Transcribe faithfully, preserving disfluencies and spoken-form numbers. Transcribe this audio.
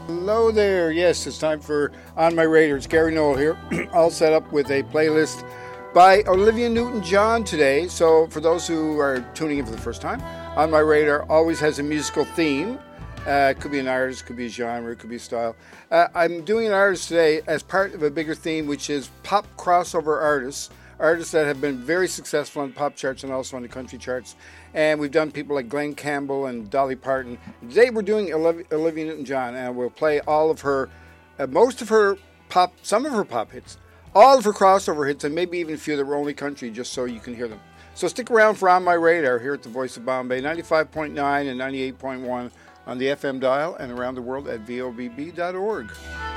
Hello there. Yes, it's time for On My Radar. It's Gary Noel here, all set up with a playlist by Olivia Newton-John today. So for those who are tuning in for the first time, On My Radar always has a musical theme. Uh, it could be an artist, it could be a genre, it could be a style. Uh, I'm doing an artist today as part of a bigger theme, which is pop crossover artists. Artists that have been very successful on pop charts and also on the country charts. And we've done people like Glenn Campbell and Dolly Parton. Today we're doing Olivia, Olivia Newton-John, and we'll play all of her, uh, most of her pop, some of her pop hits, all of her crossover hits, and maybe even a few that were only country, just so you can hear them. So stick around for On My Radar here at the Voice of Bombay, ninety-five point nine and ninety-eight point one on the F M dial and around the world at V O B B dot org.